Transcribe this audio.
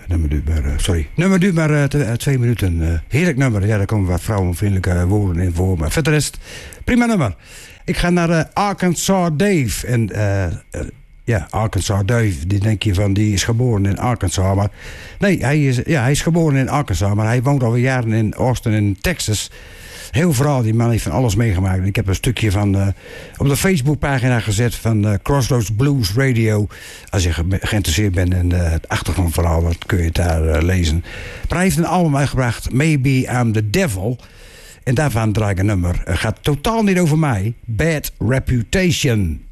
Nummer duurt maar 2 minuten. Heerlijk nummer. Ja, daar komen wat vrouwenvriendelijke woorden in voor. Maar verder is het prima nummer. Ik ga naar Arkansas Dave. En Arkansas Dave, die denk je van, die is geboren in Arkansas. Maar nee, hij is geboren in Arkansas. Maar hij woont alweer jaren in Austin in Texas. Heel verhaal, die man heeft van alles meegemaakt. Ik heb een stukje van op de Facebookpagina gezet van Crossroads Blues Radio. Als je geïnteresseerd bent in het achtergrondverhaal, dan kun je het daar lezen. Maar hij heeft een album uitgebracht, Maybe I'm the Devil. En daarvan draai ik een nummer. Het gaat totaal niet over mij. Bad Reputation.